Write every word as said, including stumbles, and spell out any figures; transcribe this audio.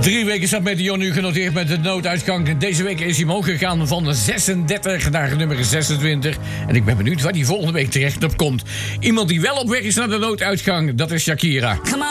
Drie weken staat Meteor nu genoteerd met de nooduitgang. Deze week is hij omhoog gegaan van zesendertig naar nummer zesentwintig. En ik ben benieuwd waar die volgende week terecht op komt. Iemand die wel op weg is naar de nooduitgang, dat is Shakira.